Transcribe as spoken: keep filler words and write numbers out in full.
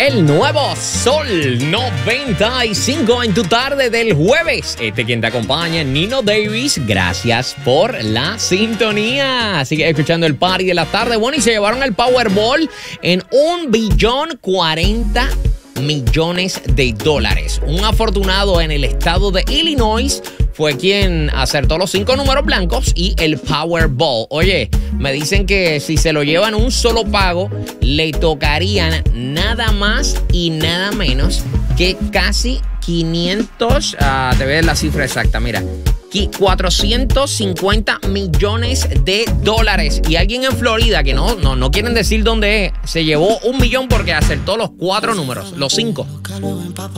El nuevo Sol noventa y cinco en tu tarde del jueves. Este quien te acompaña, Nino Davis. Gracias por la sintonía. Sigue escuchando el party de la tarde. Bueno, y se llevaron el Powerball en un billón cuarenta millones de dólares. Un afortunado en el estado de Illinois fue quien acertó los cinco números blancos y el Powerball. Oye, me dicen que si se lo llevan un solo pago, le tocarían nada más y nada menos que casi quinientos, uh, te ves la cifra exacta, mira, cuatrocientos cincuenta millones de dólares. Y alguien en Florida, que no, no, no quieren decir dónde es, se llevó un millón porque acertó los cuatro números, los cinco.